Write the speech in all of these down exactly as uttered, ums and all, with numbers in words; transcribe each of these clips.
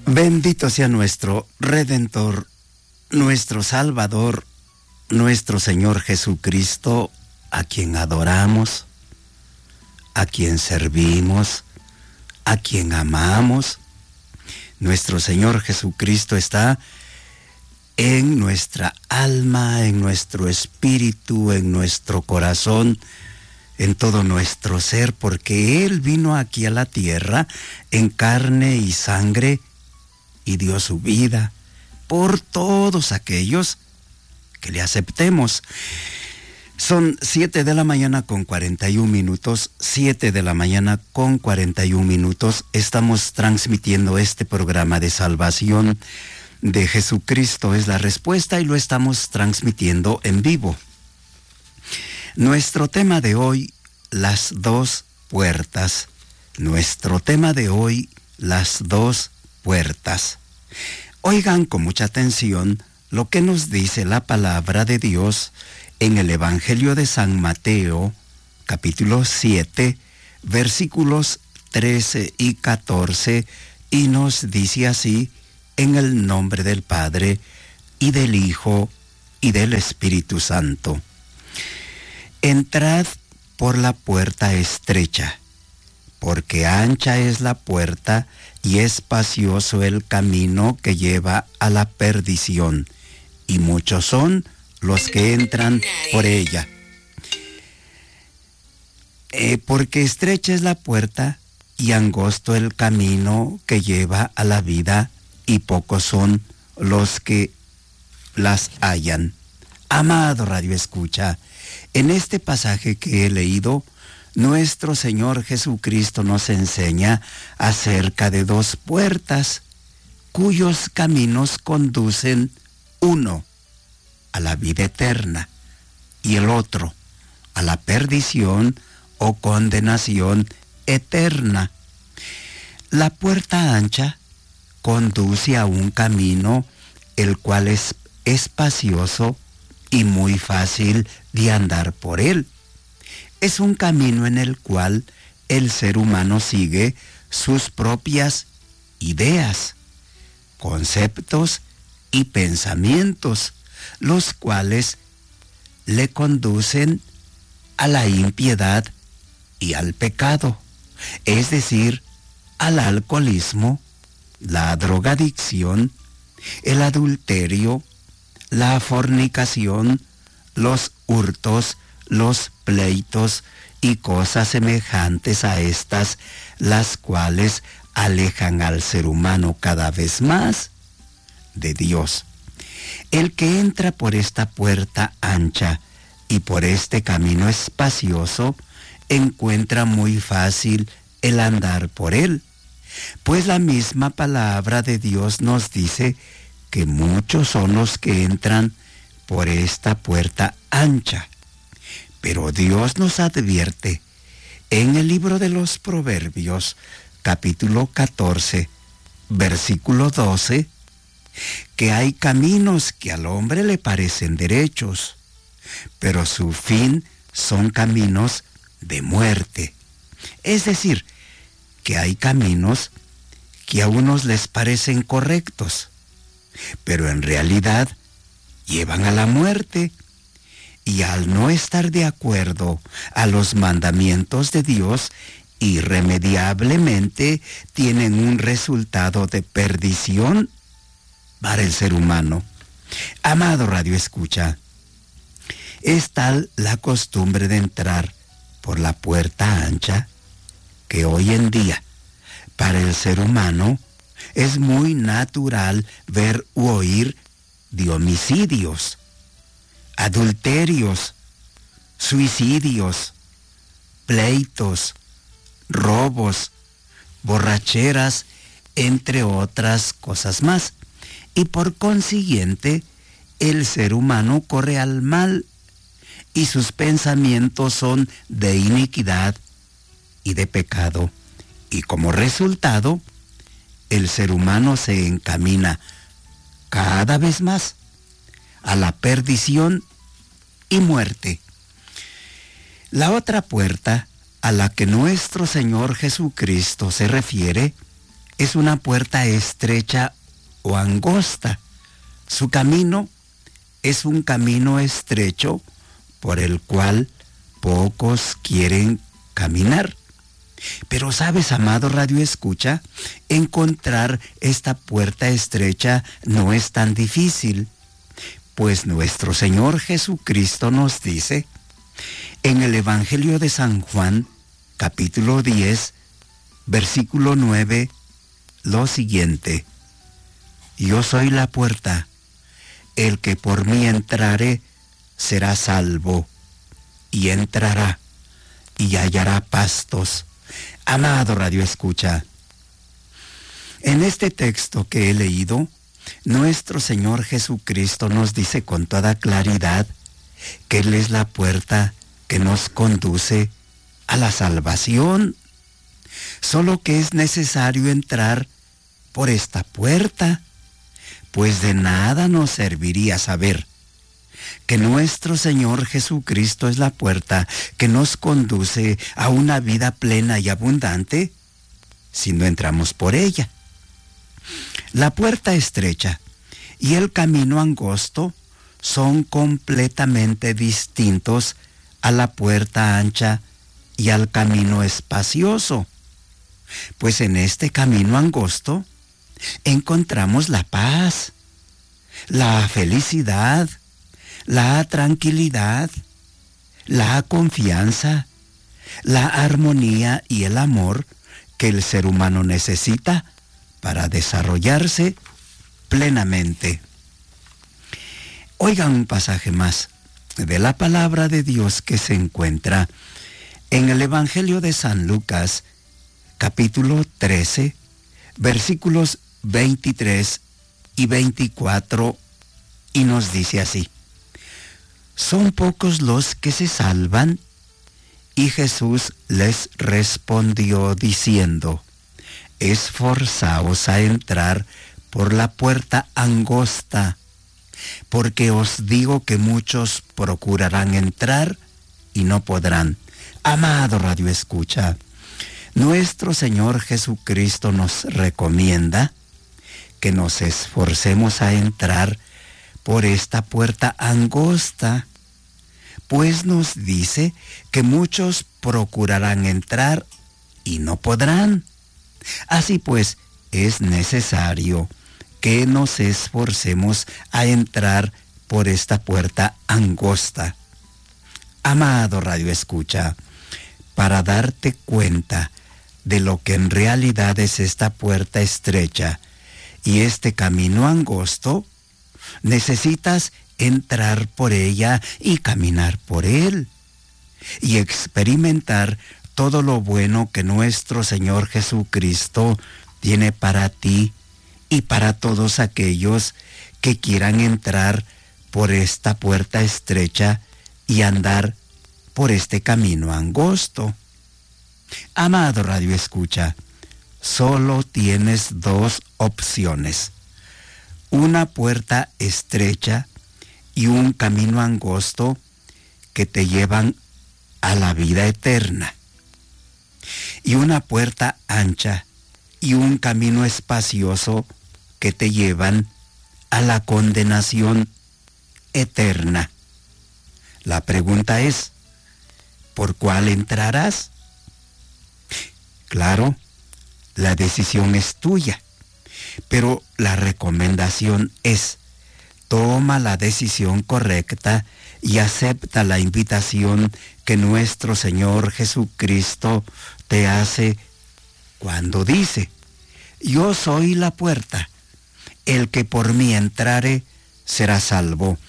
Bendito sea nuestro Redentor, nuestro Salvador, nuestro Señor Jesucristo, a quien adoramos, a quien servimos, a quien amamos. Nuestro Señor Jesucristo está en nuestra alma, en nuestro espíritu, en nuestro corazón, en todo nuestro ser, porque Él vino aquí a la tierra en carne y sangre y dio su vida por todos aquellos que le aceptemos. Son siete de la mañana con cuarenta y un minutos, siete de la mañana con cuarenta y un minutos. Estamos transmitiendo este programa de salvación de Jesucristo es la respuesta y lo estamos transmitiendo en vivo. Nuestro tema de hoy, las dos puertas. Nuestro tema de hoy, las dos puertas. Oigan con mucha atención lo que nos dice la palabra de Dios en el Evangelio de San Mateo, capítulo siete, versículos trece y catorce, y nos dice así: en el nombre del Padre, y del Hijo, y del Espíritu Santo. Entrad por la puerta estrecha, porque ancha es la puerta y espacioso el camino que lleva a la perdición, y muchos son los que entran por ella. Eh, porque estrecha es la puerta y angosto el camino que lleva a la vida, y pocos son los que las hallan. Amado Radio Escucha, en este pasaje que he leído, nuestro Señor Jesucristo nos enseña acerca de dos puertas cuyos caminos conducen, uno a la vida eterna y el otro a la perdición o condenación eterna. La puerta ancha conduce a un camino el cual es espacioso y muy fácil de andar por él. Es un camino en el cual el ser humano sigue sus propias ideas, conceptos y pensamientos, los cuales le conducen a la impiedad y al pecado, es decir, al alcoholismo, la drogadicción, el adulterio, la fornicación, los hurtos, los pleitos y cosas semejantes a estas, las cuales alejan al ser humano cada vez más de Dios. El que entra por esta puerta ancha y por este camino espacioso, encuentra muy fácil el andar por él, pues la misma palabra de Dios nos dice que muchos son los que entran por esta puerta ancha. Pero Dios nos advierte en el libro de los Proverbios, capítulo catorce, versículo doce, que hay caminos que al hombre le parecen derechos, pero su fin son caminos de muerte. Es decir, que hay caminos que a unos les parecen correctos, pero en realidad llevan a la muerte. Y al no estar de acuerdo a los mandamientos de Dios, irremediablemente tienen un resultado de perdición para el ser humano. Amado Radio Escucha, es tal la costumbre de entrar por la puerta ancha que hoy en día para el ser humano es muy natural ver u oír de homicidios, adulterios, suicidios, pleitos, robos, borracheras, entre otras cosas más. Y por consiguiente, el ser humano corre al mal y sus pensamientos son de iniquidad y de pecado. Y como resultado, el ser humano se encamina cada vez más a la perdición y muerte. La otra puerta a la que nuestro Señor Jesucristo se refiere es una puerta estrecha o angosta. Su camino es un camino estrecho por el cual pocos quieren caminar. Pero sabes, amado Radio Escucha, encontrar esta puerta estrecha no es tan difícil, pues nuestro Señor Jesucristo nos dice en el Evangelio de San Juan, capítulo diez, versículo nueve, lo siguiente: yo soy la puerta, el que por mí entrare será salvo, y entrará y hallará pastos. Amado Radio Escucha, en este texto que he leído, nuestro Señor Jesucristo nos dice con toda claridad que Él es la puerta que nos conduce a la salvación. Solo que es necesario entrar por esta puerta, pues de nada nos serviría saber que nuestro Señor Jesucristo es la puerta que nos conduce a una vida plena y abundante si no entramos por ella. La puerta estrecha y el camino angosto son completamente distintos a la puerta ancha y al camino espacioso, pues en este camino angosto encontramos la paz, la felicidad, la tranquilidad, la confianza, la armonía y el amor que el ser humano necesita para desarrollarse plenamente. Oigan un pasaje más de la palabra de Dios que se encuentra en el Evangelio de San Lucas, capítulo trece, versículos veintitrés y veinticuatro, y nos dice así: son pocos los que se salvan, y Jesús les respondió diciendo: esforzaos a entrar por la puerta angosta, porque os digo que muchos procurarán entrar y no podrán. Amado Radio Escucha, nuestro Señor Jesucristo nos recomienda que nos esforcemos a entrar por esta puerta angosta, pues nos dice que muchos procurarán entrar y no podrán. Así pues, es necesario que nos esforcemos a entrar por esta puerta angosta. Amado Radio Escucha, para darte cuenta de lo que en realidad es esta puerta estrecha y este camino angosto, necesitas entrar por ella y caminar por él, y experimentar todo lo bueno que nuestro Señor Jesucristo tiene para ti y para todos aquellos que quieran entrar por esta puerta estrecha y andar por este camino angosto. Amado Radio Escucha, solo tienes dos opciones: una puerta estrecha y un camino angosto que te llevan a la vida eterna, y una puerta ancha y un camino espacioso que te llevan a la condenación eterna. La pregunta es, ¿por cuál entrarás? Claro, la decisión es tuya, pero la recomendación es: toma la decisión correcta y acepta la invitación que nuestro Señor Jesucristo te hace cuando dice: yo soy la puerta, el que por mí entrare será salvo.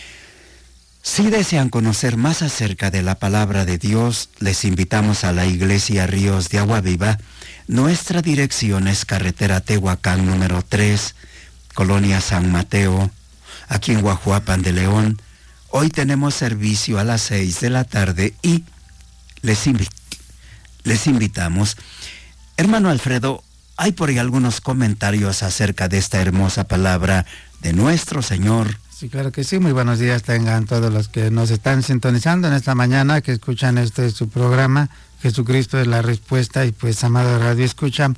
Si desean conocer más acerca de la palabra de Dios, les invitamos a la Iglesia Ríos de Agua Viva. Nuestra dirección es carretera Tehuacán número tres, Colonia San Mateo, aquí en Guajuapan de León. Hoy tenemos servicio a las seis de la tarde y les, invi- les invitamos. Hermano Alfredo, hay por ahí algunos comentarios acerca de esta hermosa palabra de nuestro Señor. Sí, claro que sí. Muy buenos días tengan todos los que nos están sintonizando en esta mañana, que escuchan este su programa, Jesucristo es la respuesta. Y pues, amado Radio Escucha,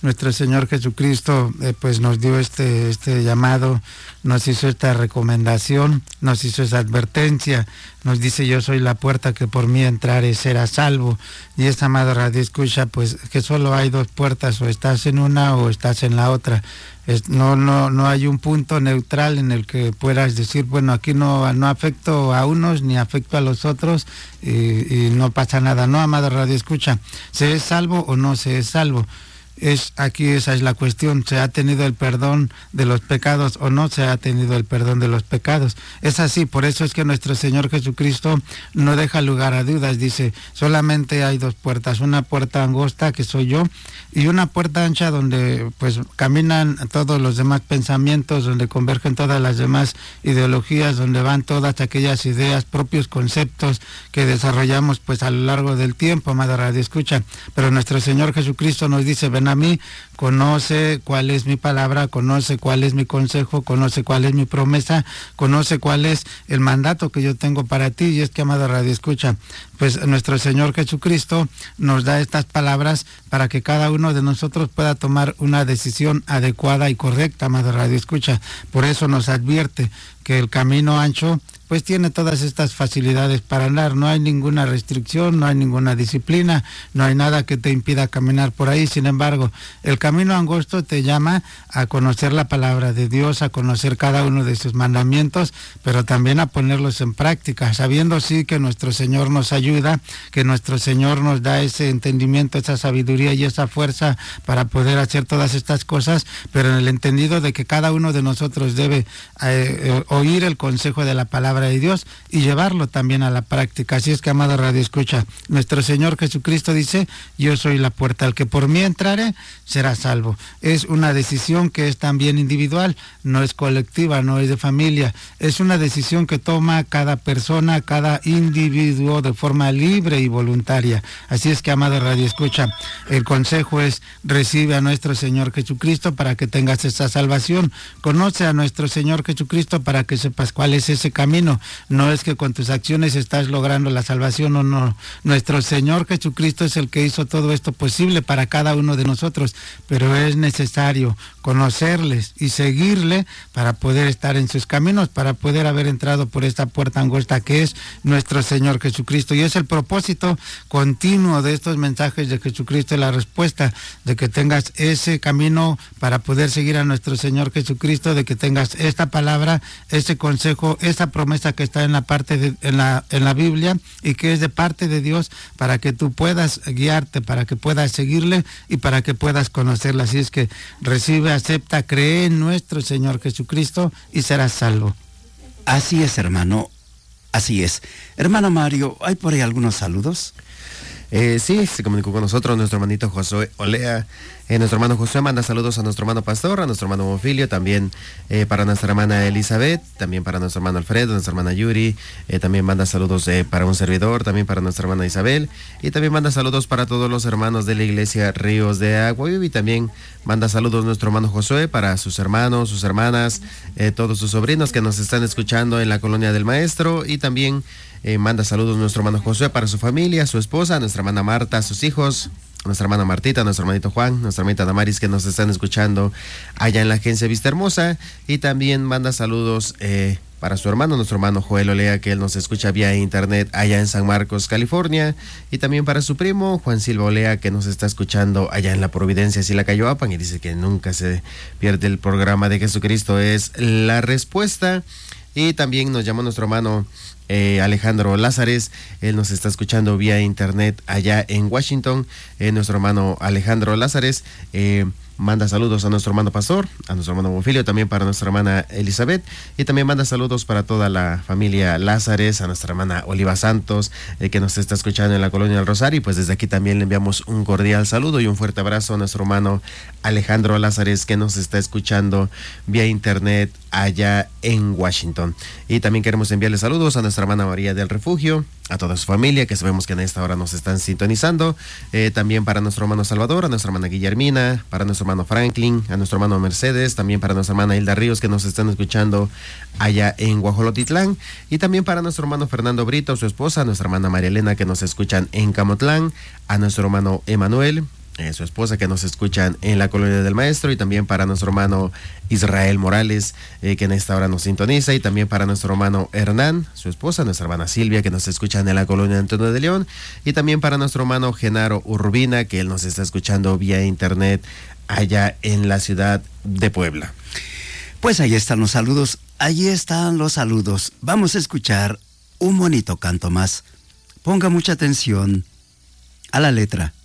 nuestro Señor Jesucristo eh, pues nos dio este, este llamado, nos hizo esta recomendación, nos hizo esa advertencia, nos dice: yo soy la puerta, que por mí entrare será salvo. Y esta amada radio escucha, pues que solo hay dos puertas, o estás en una o estás en la otra. Es, no, no, no hay un punto neutral en el que puedas decir, bueno, aquí no, no afecto a unos ni afecto a los otros y, y no pasa nada. No, amada radio escucha, ¿se es salvo o no se es salvo? Es aquí, esa es la cuestión: ¿se ha tenido el perdón de los pecados o no se ha tenido el perdón de los pecados? Es así, por eso es que nuestro Señor Jesucristo no deja lugar a dudas. Dice: solamente hay dos puertas, una puerta angosta, que soy yo, y una puerta ancha donde pues caminan todos los demás pensamientos, donde convergen todas las demás ideologías, donde van todas aquellas ideas, propios conceptos que desarrollamos pues a lo largo del tiempo, amada radio escucha. Pero nuestro Señor Jesucristo nos dice: ven a mí, conoce cuál es mi palabra, conoce cuál es mi consejo, conoce cuál es mi promesa, conoce cuál es el mandato que yo tengo para ti. Y es que, amada radio escucha, pues nuestro Señor Jesucristo nos da estas palabras para que cada uno de nosotros pueda tomar una decisión adecuada y correcta, amada radio escucha. Por eso nos advierte que el camino ancho pues tiene todas estas facilidades para andar, no hay ninguna restricción, no hay ninguna disciplina, no hay nada que te impida caminar por ahí. Sin embargo, el camino angosto te llama a conocer la palabra de Dios, a conocer cada uno de sus mandamientos, pero también a ponerlos en práctica, sabiendo sí que nuestro Señor nos ayuda, que nuestro Señor nos da ese entendimiento, esa sabiduría y esa fuerza para poder hacer todas estas cosas, pero en el entendido de que cada uno de nosotros debe eh, oír el consejo de la palabra de Dios y llevarlo también a la práctica. Así es que, amada radio escucha, nuestro Señor Jesucristo dice: yo soy la puerta, el que por mí entrare será salvo. Es una decisión que es también individual, no es colectiva, no es de familia, es una decisión que toma cada persona, cada individuo de forma libre y voluntaria. Así es que, amada radio escucha, el consejo es: recibe a nuestro Señor Jesucristo para que tengas esa salvación, conoce a nuestro Señor Jesucristo para que sepas cuál es ese camino. No es que con tus acciones estás logrando la salvación o no. Nuestro Señor Jesucristo es el que hizo todo esto posible para cada uno de nosotros, pero es necesario conocerles y seguirle para poder estar en sus caminos, para poder haber entrado por esta puerta angosta que es nuestro Señor Jesucristo. Y es el propósito continuo de estos mensajes de Jesucristo, la respuesta de que tengas ese camino para poder seguir a nuestro Señor Jesucristo, de que tengas esta palabra, ese consejo, esa promesa que está en la parte de, en la en la Biblia y que es de parte de Dios, para que tú puedas guiarte, para que puedas seguirle y para que puedas conocerla. Así es que recibe, acepta, cree en nuestro Señor Jesucristo y serás salvo. Así es, hermano, así es. Hermano Mario, ¿hay por ahí algunos saludos? Eh, sí, se comunicó con nosotros nuestro hermanito Josué Olea. Eh, nuestro hermano Josué manda saludos a nuestro hermano Pastor, a nuestro hermano Bonfilio, también eh, para nuestra hermana Elizabeth, también para nuestro hermano Alfredo, nuestra hermana Yuri, eh, también manda saludos eh, para un servidor, también para nuestra hermana Isabel, y también manda saludos para todos los hermanos de la iglesia Ríos de Agua Viva, y también manda saludos nuestro hermano Josué para sus hermanos, sus hermanas, eh, todos sus sobrinos que nos están escuchando en la colonia del Maestro, y también eh, manda saludos nuestro hermano Josué para su familia, su esposa, nuestra hermana Marta, sus hijos, nuestra hermana Martita, nuestro hermanito Juan, nuestra hermanita Damaris que nos están escuchando allá en la agencia Vista Hermosa, y también manda saludos eh, para su hermano, nuestro hermano Joel Olea, que él nos escucha vía internet allá en San Marcos, California, y también para su primo Juan Silva Olea, que nos está escuchando allá en la Providencia, Silacayoapan, y dice que nunca se pierde el programa de Jesucristo es la respuesta. Y también nos llamó nuestro hermano eh, Alejandro Lázares, él nos está escuchando vía internet allá en Washington. Eh, nuestro hermano Alejandro Lázares eh, manda saludos a nuestro hermano Pastor, a nuestro hermano Bonfilio, también para nuestra hermana Elizabeth, y también manda saludos para toda la familia Lázares, a nuestra hermana Oliva Santos, eh, que nos está escuchando en la colonia del Rosario, y pues desde aquí también le enviamos un cordial saludo y un fuerte abrazo a nuestro hermano Alejandro Lázares, que nos está escuchando vía internet allá en Washington. Y también queremos enviarle saludos a nuestra hermana María del Refugio, a toda su familia, que sabemos que en esta hora nos están sintonizando, eh, también para nuestro hermano Salvador, a nuestra hermana Guillermina, para nuestro hermano Franklin, a nuestro hermano Mercedes, también para nuestra hermana Hilda Ríos, que nos están escuchando allá en Guajolotitlán, y también para nuestro hermano Fernando Brito, su esposa, a nuestra hermana María Elena, que nos escuchan en Camotlán, a nuestro hermano Emanuel, eh, su esposa, que nos escuchan en la Colonia del Maestro, y también para nuestro hermano Israel Morales, eh, que en esta hora nos sintoniza, y también para nuestro hermano Hernán, su esposa, nuestra hermana Silvia, que nos escuchan en la Colonia Antonio de León, y también para nuestro hermano Genaro Urbina, que él nos está escuchando vía internet allá en la ciudad de Puebla. Pues ahí están los saludos, ahí están los saludos. Vamos a escuchar un bonito canto más. Ponga mucha atención a la letra